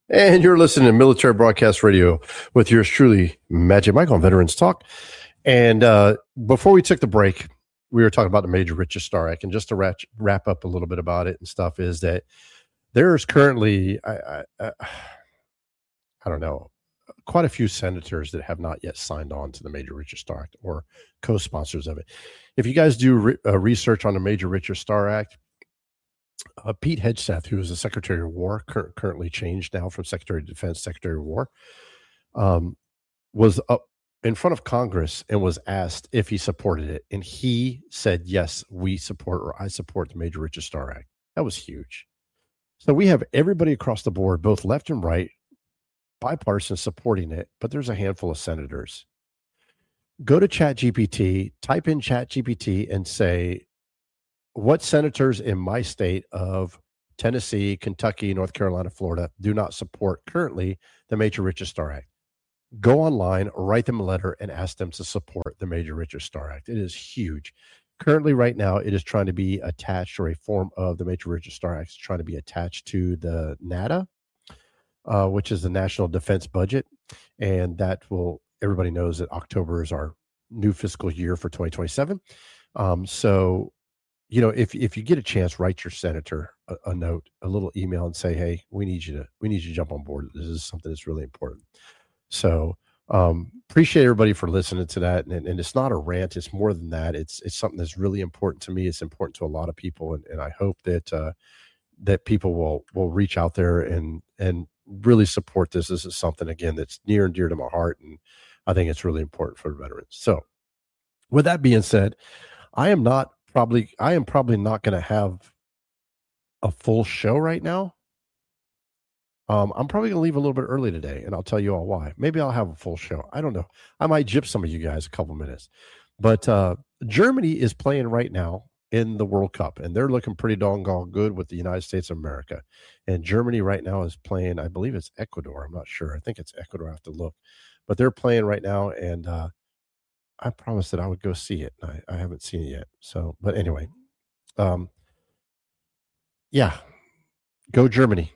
And you're listening to Military Broadcast Radio with yours truly, Magic Mike on Veterans Talk. And before we took the break, we were talking about the Major Richard Star Act. And just to wrap up a little bit about it and stuff is that there's currently, I don't know, quite a few senators that have not yet signed on to the Major Richard Star Act or co-sponsors of it. If you guys do research on the Major Richard Star Act, Pete Hegseth, who is the Secretary of War, currently changed now from Secretary of Defense, Secretary of War, was up in front of Congress and was asked if he supported it. And he said, yes, we support, or I support the Major Richard Star Act. That was huge. So we have everybody across the board, both left and right, bipartisan, supporting it, but there's a handful of senators. Go to ChatGPT, type in ChatGPT and say, what senators in my state of Tennessee, Kentucky, North Carolina, Florida do not support currently the Major Richard Star Act? Go online, write them a letter, and ask them to support the Major Richard Star Act. It is huge. Currently, right now, it is trying to be attached, or a form of the Major Richard Star Act is trying to be attached to the NADA, which is the National Defense Budget. And that will, everybody knows that October is our new fiscal year for 2027. So, you know, if you get a chance, write your senator a note, a little email, and say, hey, we need you to jump on board. This is something that's really important. So appreciate everybody for listening to that. And it's not a rant. It's more than that. It's something that's really important to me. It's important to a lot of people. And I hope that that people will reach out there and really support this. This is something, again, that's near and dear to my heart. And I think it's really important for veterans. So with that being said, I am probably not going to have a full show right now. I'm probably going to leave a little bit early today, and I'll tell you all why. Maybe I'll have a full show. I don't know. I might gyp some of you guys a couple minutes. But Germany is playing right now in the World Cup, and they're looking pretty doggone good with the United States of America. And Germany right now is playing, I believe it's Ecuador. I'm not sure. I think it's Ecuador. I have to look. But they're playing right now, and I promised that I would go see it. I haven't seen it yet. So, but anyway, yeah, go Germany.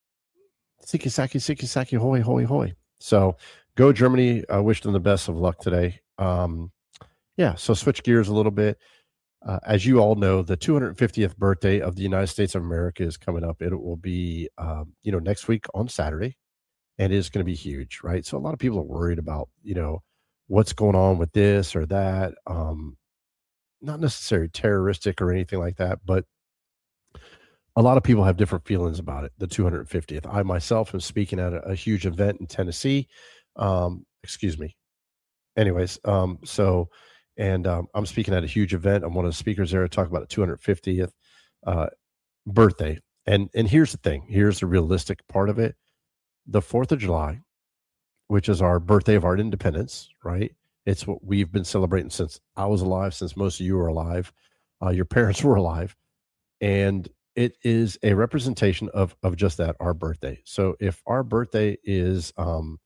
Siki saki, hoy, hoy, hoy. So go Germany. I wish them the best of luck today. Yeah, so switch gears a little bit. As you all know, the 250th birthday of the United States of America is coming up. It will be, next week on Saturday, and it is going to be huge, right? So a lot of people are worried about, what's going on with this or that. Not necessarily terroristic or anything like that, but a lot of people have different feelings about it. The 250th. I myself am speaking at a huge event in Tennessee. Excuse me. Anyways, I'm speaking at a huge event. I'm one of the speakers there to talk about the 250th birthday. And here's the thing. Here's the realistic part of it. The 4th of July, which is our birthday of our independence, right? It's what we've been celebrating since I was alive, since most of you were alive. Your parents were alive. And it is a representation of just that, our birthday. So if our birthday is, oh,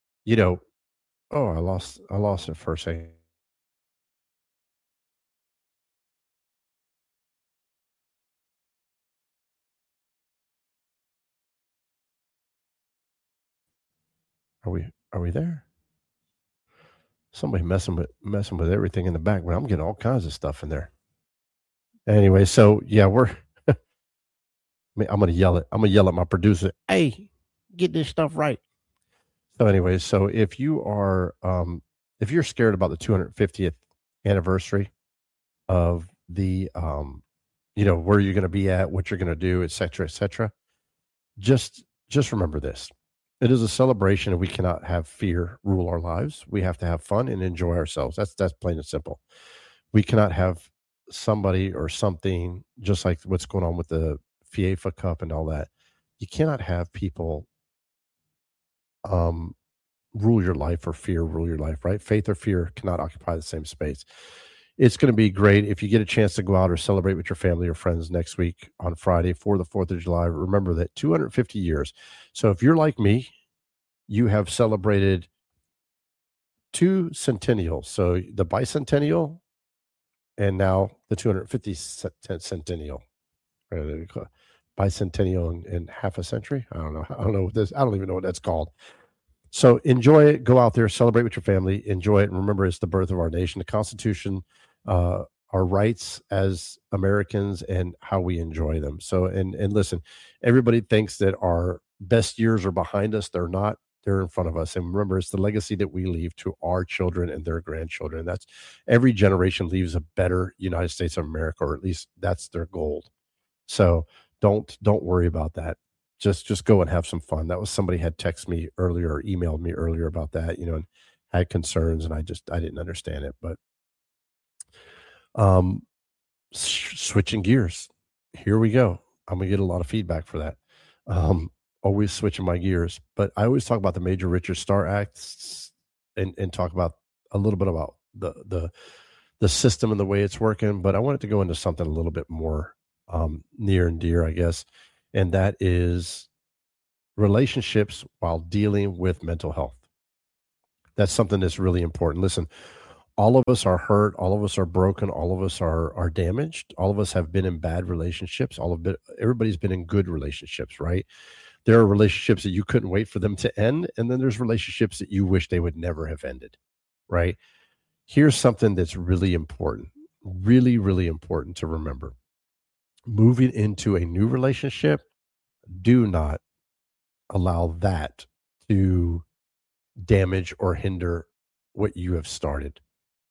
I lost it for a second. Are we there? Somebody messing with everything in the background. I'm getting all kinds of stuff in there. Anyway, so yeah, I'm gonna yell at my producer. Hey, get this stuff right. So anyway, so if you are if you're scared about the 250th anniversary of the where you're going to be at, what you're going to do, et cetera, just remember this. It is a celebration, and we cannot have fear rule our lives. We have to have fun and enjoy ourselves. That's plain and simple. We cannot have somebody or something, just like what's going on with the FIFA Cup and all that. You cannot have people rule your life, or fear rule your life, right? Faith or fear cannot occupy the same space. It's going to be great if you get a chance to go out or celebrate with your family or friends next week on Friday for the 4th of July. Remember that 250 years. So if you're like me, you have celebrated 2 centennials. So the bicentennial and now the 250th centennial. bicentennial in half a century. I don't know. I don't know what this. I don't even know what that's called. So enjoy it. Go out there, celebrate with your family, enjoy it, and remember it's the birth of our nation. The Constitution, our rights as Americans, and how we enjoy them. So, and listen, everybody thinks that our best years are behind us. They're not. They're in front of us. And remember, it's the legacy that we leave to our children and their grandchildren. That's every generation leaves a better United States of America, or at least that's their goal. So don't worry about that. Just go and have some fun. That was somebody had texted me earlier or emailed me earlier about that, and had concerns, and I didn't understand it. But switching gears, here we go. I'm gonna get a lot of feedback for that. Always switching my gears, but I always talk about the Major Richard Starr Act and talk about a little bit about the system and the way it's working. But I wanted to go into something a little bit more near and dear, I guess, and that is relationships while dealing with mental health. That's something that's really important. Listen, all of us are hurt, all of us are broken, all of us are damaged, all of us have been in bad relationships, everybody's been in good relationships, right? There are relationships that you couldn't wait for them to end, and then there's relationships that you wish they would never have ended, right? Here's something that's really important, really, really important to remember. Moving into a new relationship, do not allow that to damage or hinder what you have started.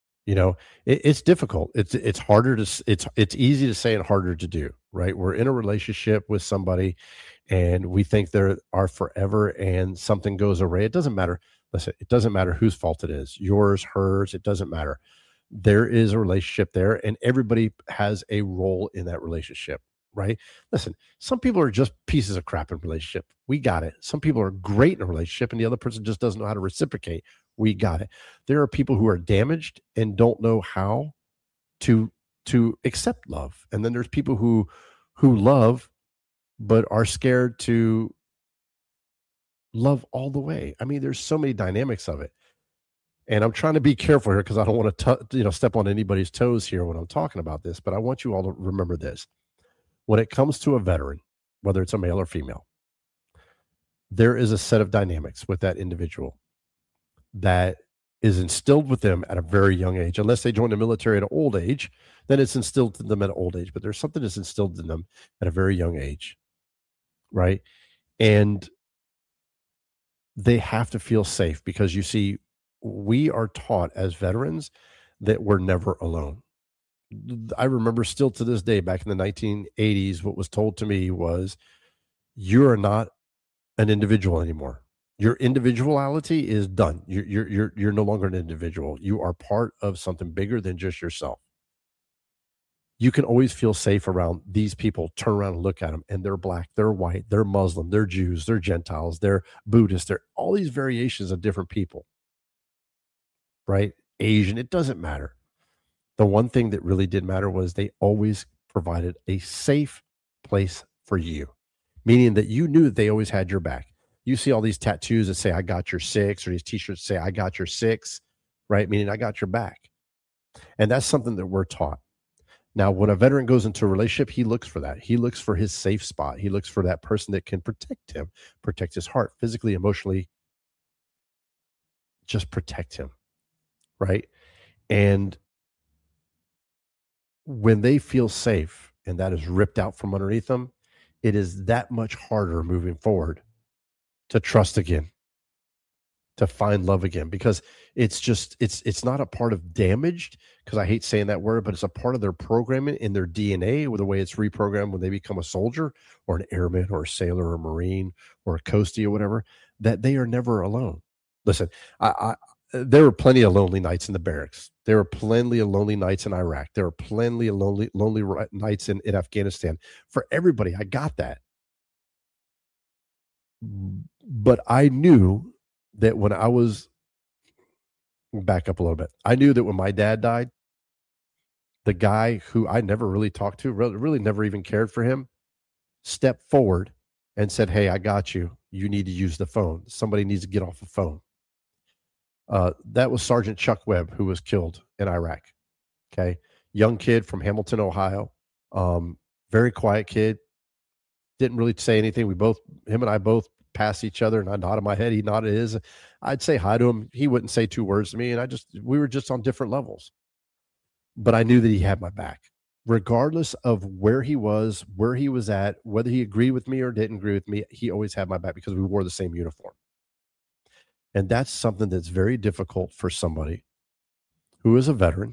It's difficult. It's harder it's easy to say and harder to do, right? We're in a relationship with somebody and we think they're our forever, and something goes awry. It doesn't matter. Listen, it doesn't matter whose fault it is, yours, hers, it doesn't matter. There is a relationship there, and everybody has a role in that relationship, right? Listen, some people are just pieces of crap in a relationship. We got it. Some people are great in a relationship and the other person just doesn't know how to reciprocate. We got it. There are people who are damaged and don't know how to accept love. And then there's people who love but are scared to love all the way. I mean, there's so many dynamics of it. And I'm trying to be careful here because I don't want to step on anybody's toes here when I'm talking about this, but I want you all to remember this. When it comes to a veteran, whether it's a male or female, there is a set of dynamics with that individual that is instilled with them at a very young age. Unless they join the military at an old age, then it's instilled in them at an old age. But there's something that's instilled in them at a very young age, right? And they have to feel safe because, you see, we are taught as veterans that we're never alone. I remember still to this day, back in the 1980s, what was told to me was, you are not an individual anymore. Your individuality is done. You're no longer an individual. You are part of something bigger than just yourself. You can always feel safe around these people. Turn around and look at them, and they're black, they're white, they're Muslim, they're Jews, they're Gentiles, they're Buddhists, they're all these variations of different people, right? Asian, it doesn't matter. The one thing that really did matter was they always provided a safe place for you, meaning that you knew that they always had your back. You see all these tattoos that say, I got your six, or these t-shirts say, I got your six, right? Meaning I got your back. And that's something that we're taught. Now, when a veteran goes into a relationship, he looks for that. He looks for his safe spot. He looks for that person that can protect him, protect his heart, physically, emotionally, just protect him, right? And when they feel safe and that is ripped out from underneath them, it is that much harder moving forward to trust again, to find love again, because it's not a part of damaged, because I hate saying that word, but it's a part of their programming in their DNA, with the way it's reprogrammed when they become a soldier or an airman or a sailor or a Marine or a coastie or whatever, that they are never alone. Listen, there were plenty of lonely nights in the barracks. There were plenty of lonely nights in Iraq. There were plenty of lonely nights in Afghanistan. For everybody, I got that. But I knew that when I was, back up a little bit, I knew that when my dad died, the guy who I never really talked to, really never even cared for him, stepped forward and said, hey, I got you. You need to use the phone. Somebody needs to get off the phone. That was Sergeant Chuck Webb, who was killed in Iraq. Okay. Young kid from Hamilton, Ohio. Very quiet kid. didn't really say anything. Him and I both passed each other, and I nodded my head. He nodded his. I'd say hi to him. He wouldn't say two words to me, and we were just on different levels. But I knew that he had my back, regardless of where he was at, whether he agreed with me or didn't agree with me. He always had my back because we wore the same uniform. And that's something that's very difficult for somebody who is a veteran,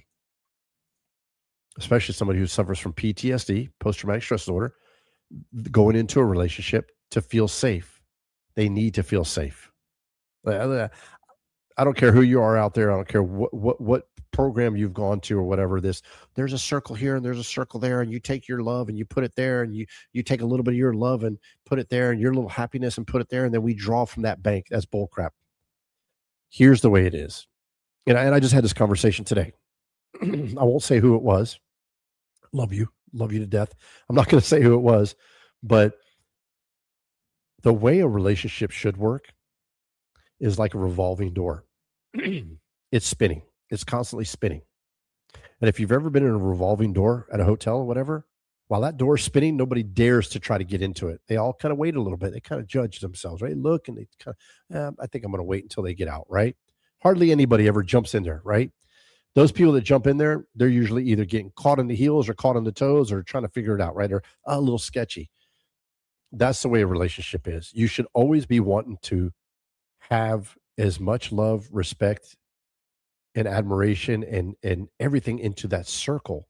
especially somebody who suffers from PTSD, post-traumatic stress disorder, going into a relationship to feel safe. They need to feel safe. I don't care who you are out there. I don't care what program you've gone to or whatever. There's a circle here and there's a circle there, and you take your love and you put it there, and you take a little bit of your love and put it there, and your little happiness and put it there, and then we draw from that bank. That's bull crap. Here's the way it is. And I just had this conversation today. I won't say who it was. Love you to death. I'm not going to say who it was, but the way a relationship should work is like a revolving door. It's spinning. It's constantly spinning. And if you've ever been in a revolving door at a hotel or whatever, while that door is spinning, nobody dares to try to get into it. They all kind of wait a little bit. They kind of judge themselves, right? Look, and they kind of, I think I'm going to wait until they get out, right? Hardly anybody ever jumps in there, right? Those people that jump in there, they're usually either getting caught in the heels or caught on the toes or trying to figure it out, right? Or a little sketchy. That's the way a relationship is. You should always be wanting to have as much love, respect, and admiration and everything into that circle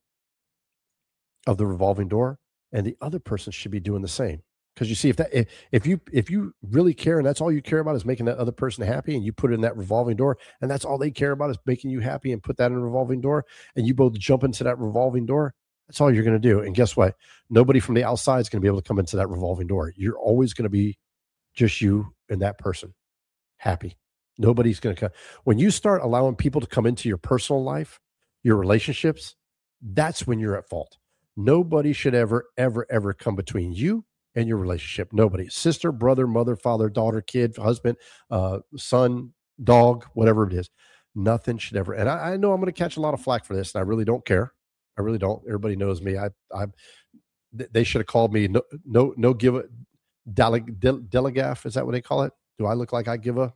of the revolving door, and the other person should be doing the same. Because you see, if you really care and that's all you care about is making that other person happy, and you put it in that revolving door, and that's all they care about is making you happy, and put that in a revolving door, and you both jump into that revolving door, that's all you're going to do. And guess what? Nobody from the outside is going to be able to come into that revolving door. You're always going to be just you and that person happy. Nobody's going to come. When you start allowing people to come into your personal life, your relationships, that's when you're at fault. Nobody should ever, ever, ever come between you and your relationship. Nobody. Sister, brother, mother, father, daughter, kid, husband, son, dog, whatever it is. Nothing should ever. And I know I'm going to catch a lot of flack for this, and I really don't care. I really don't. Everybody knows me. They should have called me no give a delegaf. Is that what they call it? Do I look like I give a?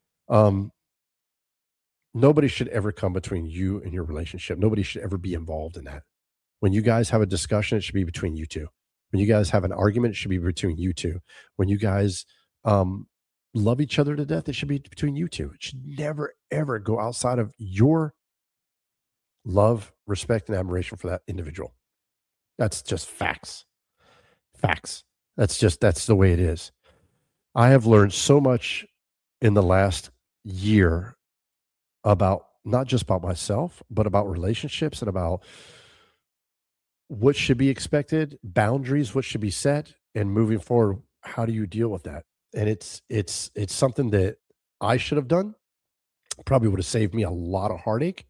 Nobody should ever come between you and your relationship. Nobody should ever be involved in that. When you guys have a discussion, it should be between you two. When you guys have an argument, it should be between you two. When you guys love each other to death, it should be between you two. It should never, ever go outside of your love, respect, and admiration for that individual. That's just facts. Facts. That's the way it is. I have learned so much in the last year about not just about myself, but about relationships and about what should be expected, boundaries, what should be set, and moving forward, how do you deal with that? And it's something that I should have done. Probably would have saved me a lot of heartache.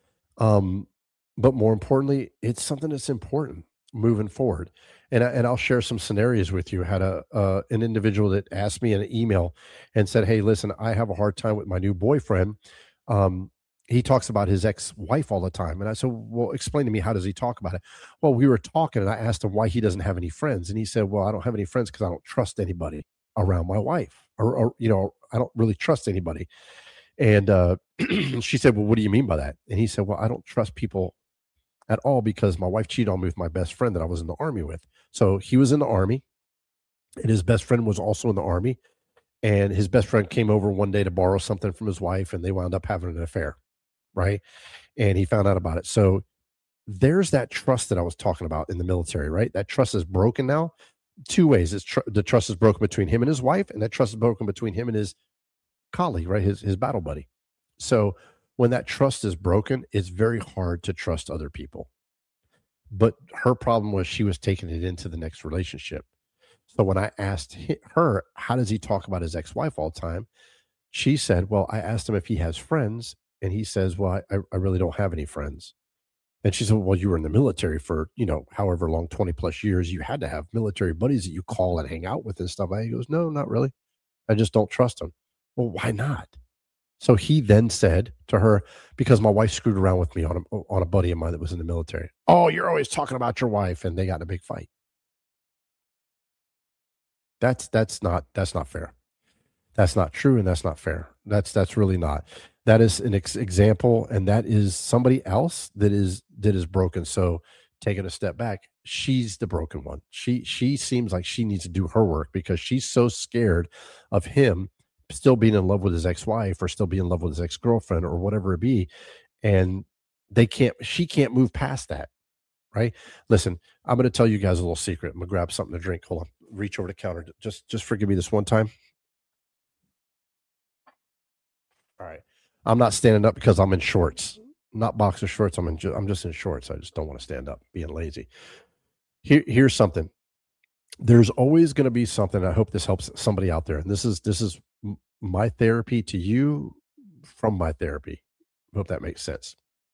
But more importantly, it's something that's important moving forward. And I'll share some scenarios with you. I had an individual that asked me in an email and said, "Hey, listen, I have a hard time with my new boyfriend. He talks about his ex-wife all the time." And I said, "Well, explain to me, how does he talk about it?" Well, we were talking, and I asked him why he doesn't have any friends. And he said, "Well, I don't have any friends because I don't trust anybody around my wife, or I don't really trust anybody." And she said, "Well, what do you mean by that?" And he said, "Well, I don't trust people at all because my wife cheated on me with my best friend that I was in the Army with." So he was in the Army, and his best friend was also in the Army. And his best friend came over one day to borrow something from his wife, and they wound up having an affair, right? And he found out about it. So there's that trust that I was talking about in the military, right? That trust is broken now. Two ways. The trust is broken between him and his wife, and that trust is broken between him and his colleague, right? His battle buddy. So when that trust is broken, it's very hard to trust other people. But her problem was she was taking it into the next relationship. So when I asked her, how does he talk about his ex-wife all the time? She said, well, I asked him if he has friends, and he says, well, I really don't have any friends. And she said, well, you were in the military for, however long, 20 plus years. You had to have military buddies that you call and hang out with and stuff. And he goes, no, not really. I just don't trust them. Well, why not? So he then said to her, because my wife screwed around with me on a buddy of mine that was in the military. Oh, you're always talking about your wife. And they got in a big fight. That's not fair. That's not true, and that's not fair. That's really not. That is an example, and that is somebody else that is broken. So taking a step back, she's the broken one. She seems like she needs to do her work because she's so scared of him still being in love with his ex-wife or still being in love with his ex-girlfriend or whatever it be, and she can't move past that, right? Listen, I'm going to tell you guys a little secret. I'm going to grab something to drink. Hold on. Reach over the counter. Just forgive me this one time. All right. I'm not standing up because I'm in shorts, not boxer shorts. I'm just in shorts. I just don't want to stand up, being lazy. Here's something. There's always going to be something. I hope this helps somebody out there. And this is my therapy to you from my therapy. I hope that makes sense.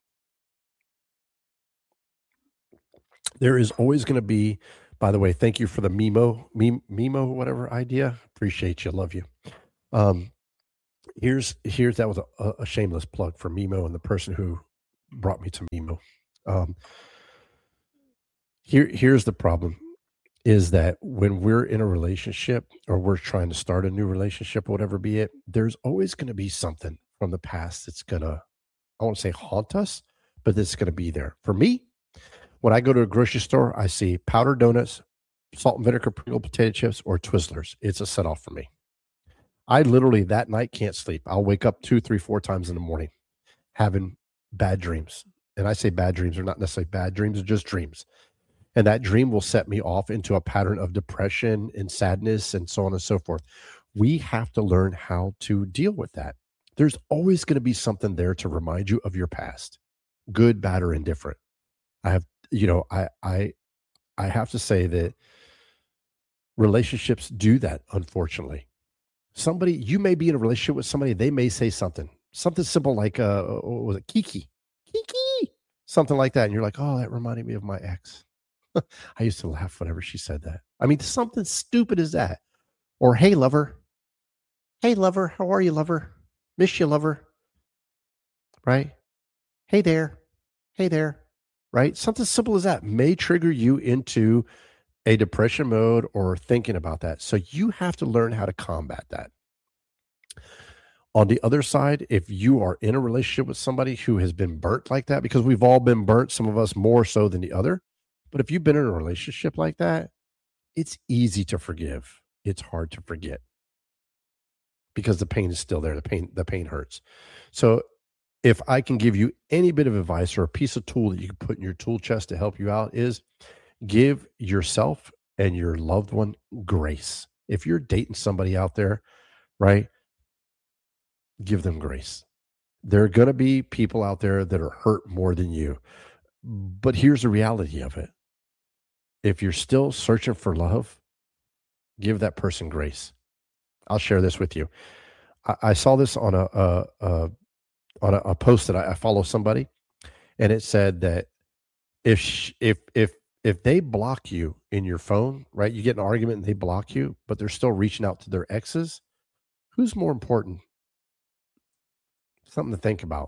There is always going to be, by the way, thank you for the Mimo, whatever idea. Appreciate you. Love you. Here's that was a shameless plug for Mimo and the person who brought me to Mimo. Here's the problem is that when we're in a relationship or we're trying to start a new relationship, whatever be it, there's always going to be something from the past that's gonna, I won't say haunt us, but that's going to be there. For me, when I go to a grocery store, I see powdered donuts, salt and vinegar Pringle potato chips, or Twizzlers. It's a set off for me. I literally that night can't sleep. I'll wake up 2, 3, 4 times in the morning having bad dreams. And I say bad dreams are not necessarily bad dreams, they're just dreams. And that dream will set me off into a pattern of depression and sadness and so on and so forth. We have to learn how to deal with that. There's always going to be something there to remind you of your past, good, bad, or indifferent. I have, I have to say that relationships do that, unfortunately. Somebody, you may be in a relationship with somebody, they may say something simple like, what was it, Kiki, something like that. And you're like, oh, that reminded me of my ex. I used to laugh whenever she said that. I mean, something stupid as that. Or, hey, lover. Hey, lover. How are you, lover? Miss you, lover. Right? Hey there. Hey there. Right? Something simple as that may trigger you into a depression mode or thinking about that. So you have to learn how to combat that. On the other side, if you are in a relationship with somebody who has been burnt like that, because we've all been burnt, some of us more so than the other. But if you've been in a relationship like that, it's easy to forgive. It's hard to forget because the pain is still there. The pain hurts. So if I can give you any bit of advice or a piece of tool that you can put in your tool chest to help you out is give yourself and your loved one grace. If you're dating somebody out there, right, give them grace. There are going to be people out there that are hurt more than you. But here's the reality of it. If you're still searching for love, give that person grace. I'll share this with you. I saw this on a post that I follow somebody, and it said that if they block you in your phone, right? You get an argument and they block you, but they're still reaching out to their exes. Who's more important? Something to think about.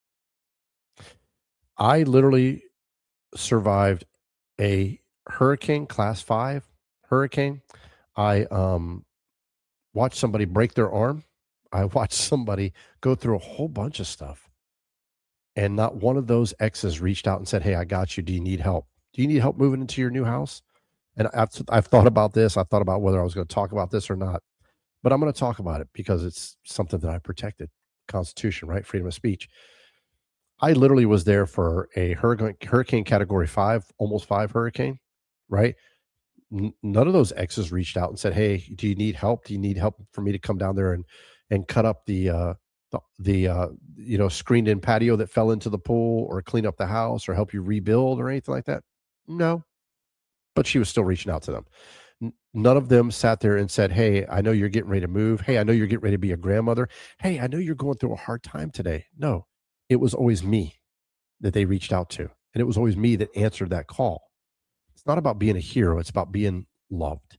I literally survived a hurricane, class 5 hurricane. I watched somebody break their arm. I watched somebody go through a whole bunch of stuff. And not one of those exes reached out and said, hey, I got you. Do you need help? Do you need help moving into your new house? And I've thought about this. I thought about whether I was going to talk about this or not. But I'm going to talk about it because it's something that I protected. Constitution, right? Freedom of speech. I literally was there for a hurricane category 5, almost 5 hurricane, right? None of those exes reached out and said, hey, do you need help? Do you need help for me to come down there and cut up the screened in patio that fell into the pool, or clean up the house, or help you rebuild or anything like that? No. But she was still reaching out to them. None of them sat there and said, hey, I know you're getting ready to move. Hey, I know you're getting ready to be a grandmother. Hey, I know you're going through a hard time today. No, it was always me that they reached out to. And it was always me that answered that call. It's not about being a hero. It's about being loved.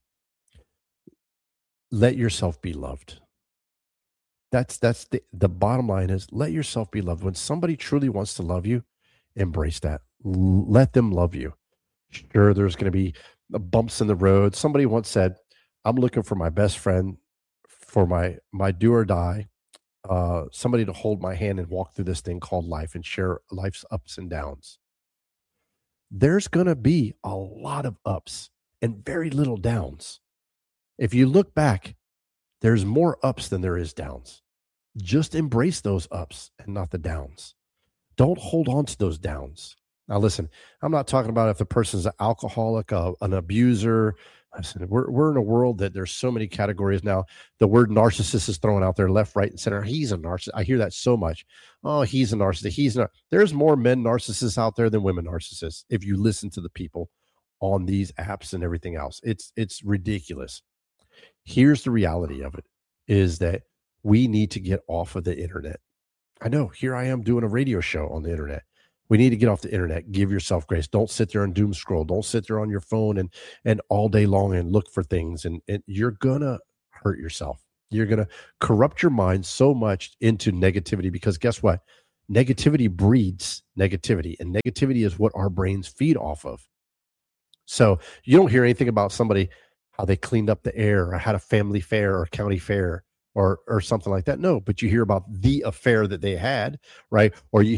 Let yourself be loved. That's the bottom line is let yourself be loved. When somebody truly wants to love you, embrace that. Let them love you. Sure, there's going to be bumps in the road. Somebody once said, I'm looking for my best friend, for my do or die, somebody to hold my hand and walk through this thing called life and share life's ups and downs. There's going to be a lot of ups and very little downs. If you look back, there's more ups than there is downs. Just embrace those ups and not the downs. Don't hold on to those downs. Now, listen, I'm not talking about if the person's an alcoholic, an abuser. Listen, we're in a world that there's so many categories now. The word narcissist is thrown out there left, right, and center. He's a narcissist. I hear that so much. Oh, he's a narcissist. He's not. There's more men narcissists out there than women narcissists. If you listen to the people on these apps and everything else, it's ridiculous. Here's the reality of it: is that we need to get off of the internet. I know. Here I am doing a radio show on the internet. We need to get off the internet. Give yourself grace. Don't sit there and doom scroll. Don't sit there on your phone and all day long and look for things. And you're gonna hurt yourself. You're gonna corrupt your mind so much into negativity, because guess what? Negativity breeds negativity, and negativity is what our brains feed off of. So you don't hear anything about somebody, how they cleaned up the air or had a family fair or county fair or something like that. No, but you hear about the affair that they had, right? Or you